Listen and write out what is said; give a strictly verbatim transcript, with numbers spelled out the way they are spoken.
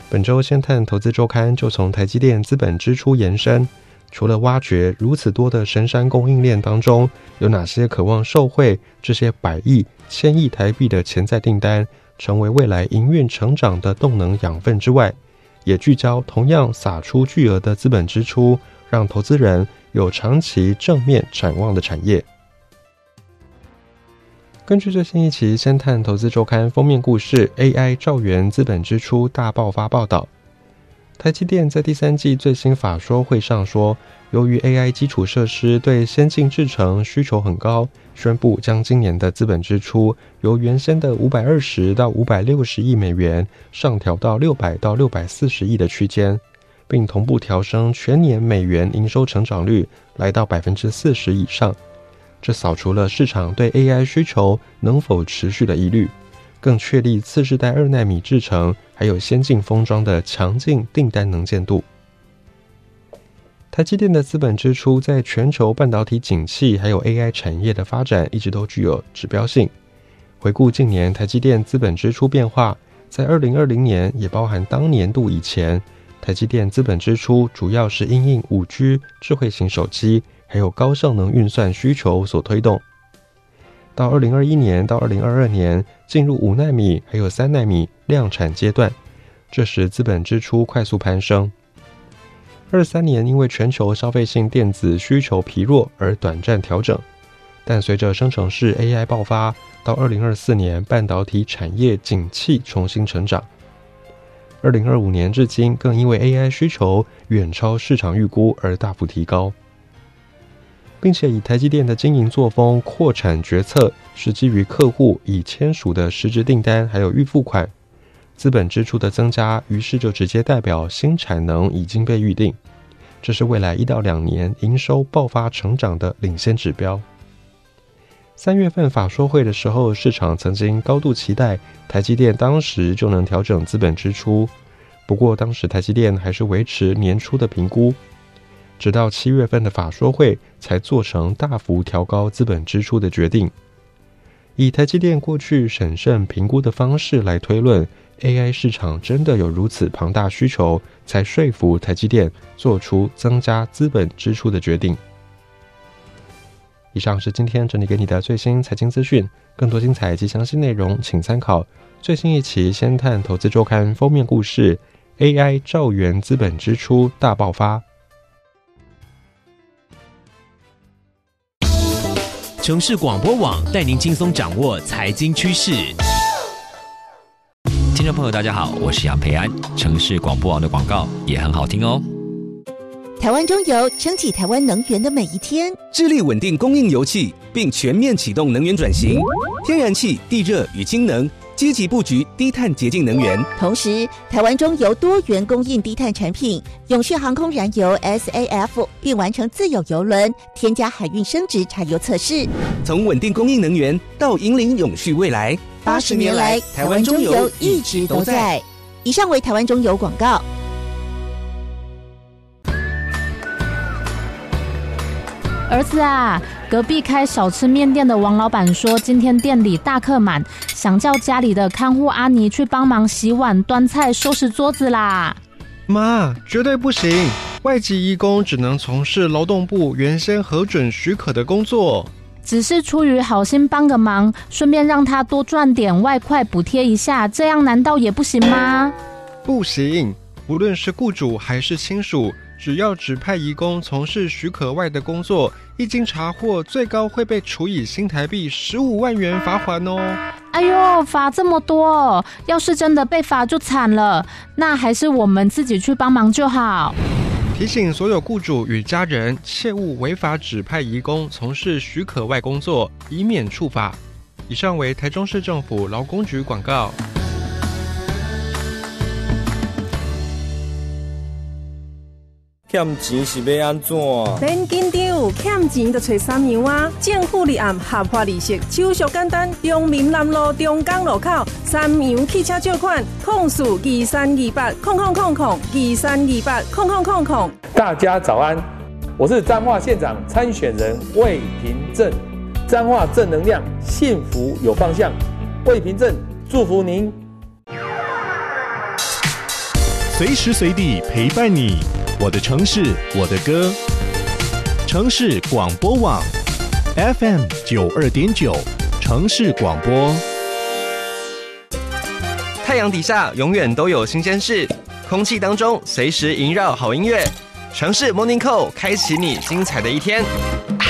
本周先探投资周刊就从台积电资本支出延伸，除了挖掘如此多的神山供应链当中有哪些渴望受惠这些百亿、千亿台币的潜在订单，成为未来营运成长的动能养分之外，也聚焦同样撒出巨额的资本支出，让投资人有长期正面展望的产业。根据最新一期先探投资周刊封面故事 A I 兆元资本支出大爆发报道，台积电在第三季最新法说会上说，由于 A I 基础设施对先进制程需求很高，宣布将今年的资本支出由原先的五百二十到五百六十亿美元上调到六百到六百四十亿的区间，并同步调升全年美元营收成长率来到 百分之四十 以上。这扫除了市场对 A I 需求能否持续的疑虑，更确立次世代二奈米制程还有先进封装的强劲订单能见度。台积电的资本支出在全球半导体景气还有 A I 产业的发展一直都具有指标性。回顾近年台积电资本支出变化，在二零二零年也包含当年度以前，台积电资本支出主要是因应 五 G 智慧型手机还有高效能运算需求所推动。到二零二一年到二零二二年进入五奈米还有三奈米量产阶段，这时资本支出快速攀升。二三年因为全球消费性电子需求疲弱而短暂调整，但随着生成式 A I 爆发，到二零二四年半导体产业景气重新成长。二零二五年至今更因为 A I 需求远超市场预估而大幅提高，并且以台积电的经营作风，扩产决策是基于客户已签署的实质订单还有预付款，资本支出的增加于是就直接代表新产能已经被预定，这是未来一到两年营收爆发成长的领先指标。三月份法说会的时候，市场曾经高度期待台积电当时就能调整资本支出，不过当时台积电还是维持年初的评估，直到七月份的法说会才做成大幅调高资本支出的决定。以台积电过去审慎评估的方式来推论， A I 市场真的有如此庞大需求，才说服台积电做出增加资本支出的决定。以上是今天整理给你的最新财经资讯，更多精彩及详细内容请参考最新一期先探投资周刊封面故事 A I 兆元资本支出大爆发。 城市广播网带您轻松掌握财经趋势。听众朋友大家好，我是杨培安。城市广播网的广告也很好听哦。 台湾中油撑起台湾能源的每一天， 致力稳定供应油气，并全面启动能源转型，天然气、地热与氢能，积极布局低碳洁净能源。 同时，台湾中油多元供应低碳产品，永续航空燃油 S A F 并完成自有油轮添加海运升值柴油测试。 从稳定供应能源到引领永续未来， 八十年来，台湾中油一直都在。以上为台湾中油广告。 儿子啊，隔壁开小吃面店的王老板说，今天店里大客满，想叫家里的看护阿妮去帮忙洗碗、端菜、收拾桌子啦。 妈，绝对不行！外籍移工只能从事劳动部原先核准许可的工作。 只是出于好心帮个忙，顺便让他多赚点外快补贴一下，这样难道也不行吗？ 不行，无论是雇主还是亲属，只要指派移工从事许可外的工作，一经查获，最高会被处以新台币十五万元罚款哦。 哎呦，罚这么多，要是真的被罚就惨了，那还是我们自己去帮忙就好。 提醒所有雇主与家人，切勿违法指派移工从事许可外工作，以免处罚。以上为台中市政府劳工局广告。 欠钱是要安怎？ 免紧张，欠钱就找三样啊！政府立案合法利息，手续简单。中民南路中港路口三洋汽车借款，控诉二三二八空空空空二三二八空空空空。 大家早安，我是彰化县长参选人魏平正。彰化正能量，幸福有方向。魏平正祝福您。 随时随地陪伴你。我的城市，我的歌。城市广播网 F M 九二点九，城市广播。 太阳底下永远都有新鲜事，空气当中随时萦绕好音乐。城市 Morning Call 开启你精彩的一天。啊